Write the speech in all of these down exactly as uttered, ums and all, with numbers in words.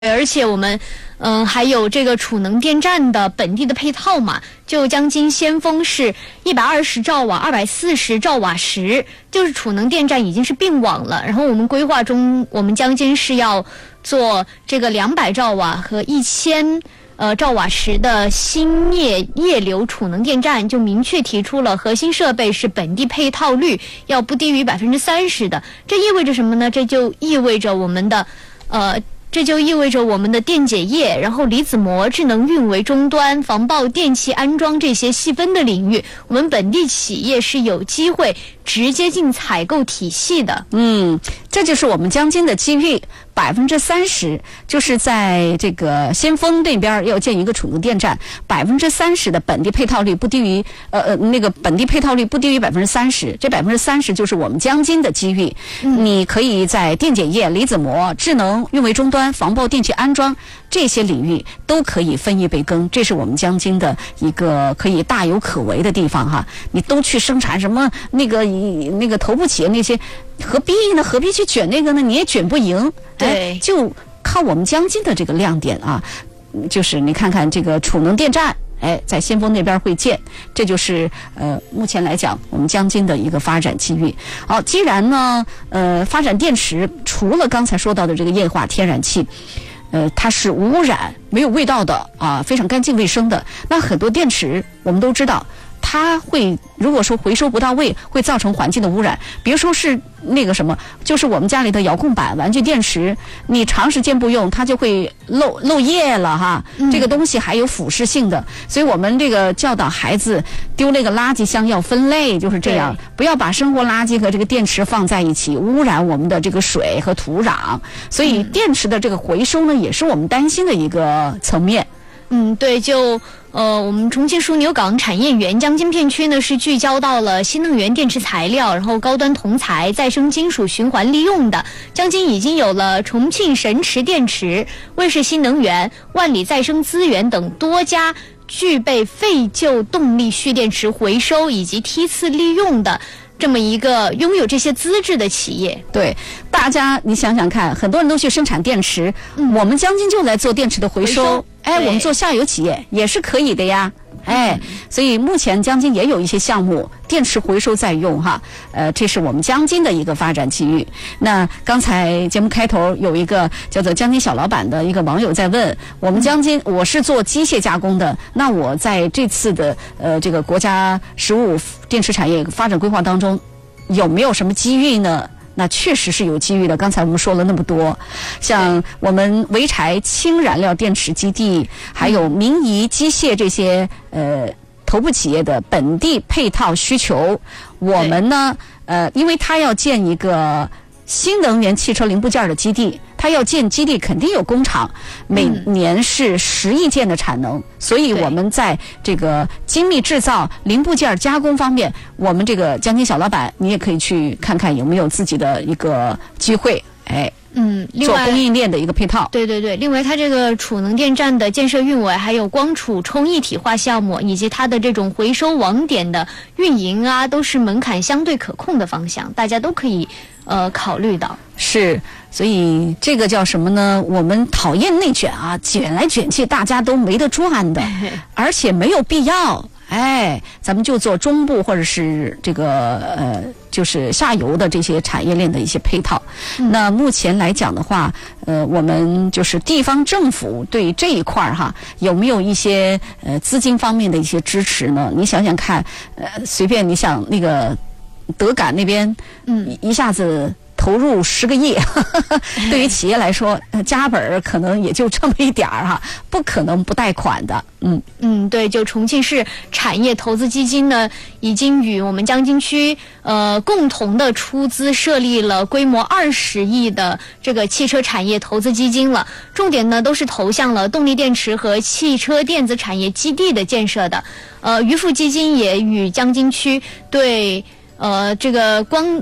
而且我们嗯、呃、还有这个储能电站的本地的配套嘛，就江津先锋是一百二十兆瓦、二百四十兆瓦时，就是储能电站已经是并网了。然后我们规划中，我们江津是要做这个两百兆瓦和一千呃兆瓦时的新液液流储能电站，就明确提出了核心设备是本地配套率要不低于百分之三十的。这意味着什么呢？这就意味着我们的呃。这就意味着我们的电解液，然后离子膜、智能运维终端、防爆电器安装这些细分的领域，我们本地企业是有机会直接进采购体系的。 嗯，这就是我们江津的机遇。百分之三十就是在这个先锋那边要建一个储能电站，百分之三十的本地配套率不低于呃呃那个本地配套率不低于百分之三十，这百分之三十就是我们江津的机遇。嗯、你可以在电解液、离子膜、智能运维终端、防爆电器安装这些领域都可以分一杯羹，这是我们江津的一个可以大有可为的地方哈。你都去生产什么那个那个头部企业那些，何必呢？何必去卷那个呢？你也卷不赢。 对， 就靠我们江津的这个亮点啊，就是你看看这个储能电站，哎，在先锋那边会建，这就是呃目前来讲我们江津的一个发展机遇。好，既然呢呃发展电池，除了刚才说到的这个液化天然气，呃它是无污染、没有味道的啊，非常干净卫生的。那很多电池我们都知道，它会如果说回收不到位，会造成环境的污染。别说是那个什么，就是我们家里的遥控板、玩具电池，你长时间不用，它就会漏漏液了哈。嗯、这个东西还有腐蚀性的，所以我们这个教导孩子丢那个垃圾箱要分类，就是这样，不要把生活垃圾和这个电池放在一起，污染我们的这个水和土壤。所以电池的这个回收呢，也是我们担心的一个层面。 嗯，对，就呃，我们重庆枢纽港产业园江津片区呢是聚焦到了新能源电池材料，然后高端铜材、再生金属循环利用的。江津已经有了重庆神池电池、卫士新能源、万里再生资源等多家具备废旧动力蓄电池回收以及梯次利用的这么一个拥有这些资质的企业。 对，大家你想想看，很多人都去生产电池，嗯、我们江津就来做电池的回收。回收哎，我们做下游企业也是可以的呀。哎，嗯、所以目前江津也有一些项目电池回收在用哈，呃，这是我们江津的一个发展机遇。那刚才节目开头有一个叫做江津小老板的一个网友在问，我们江津我是做机械加工的，那我在这次的呃这个国家“十五”电池产业发展规划当中有没有什么机遇呢？那确实是有机遇的。刚才我们说了那么多，像我们潍柴氢燃料电池基地，还有明仪机械这些呃头部企业的本地配套需求，我们呢呃，因为它要建一个新能源汽车零部件的基地，它要建基地肯定有工厂，每年是十亿件的产能，嗯、所以我们在这个精密制造、零部件加工方面，我们这个江津小老板，你也可以去看看有没有自己的一个机会，哎。 嗯，另外做供应链的一个配套。 对对对，另外它这个储能电站的建设运维，还有光储充一体化项目，以及它的这种回收网点的运营啊，都是门槛相对可控的方向，大家都可以呃考虑到。 是，所以这个叫什么呢？我们讨厌内卷啊，卷来卷去大家都没得赚的，而且没有必要。哎，咱们就做中部或者是这个呃，就是下游的这些产业链的一些配套。嗯、那目前来讲的话，呃，我们就是地方政府对这一块儿哈，有没有一些呃资金方面的一些支持呢？你想想看，呃，随便你想那个德感那边，嗯，一下子投入十个亿，呵呵对于企业来说，呃，加本儿可能也就这么一点儿哈，不可能不贷款的。嗯嗯，对，就重庆市产业投资基金呢，已经与我们江津区呃共同的出资设立了规模二十亿的这个汽车产业投资基金了，重点呢都是投向了动力电池和汽车电子产业基地的建设的。呃，渔富基金也与江津区对呃这个光。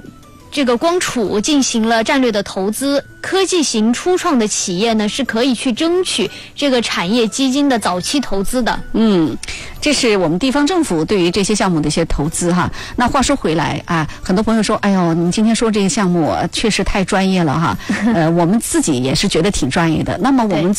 这个光储进行了战略的投资，科技型初创的企业呢是可以去争取这个产业基金的早期投资的。 嗯，这是我们地方政府对于这些项目的一些投资哈。那话说回来啊，很多朋友说，哎呦，你今天说这个项目确实太专业了哈。呃，我们自己也是觉得挺专业的。那么我们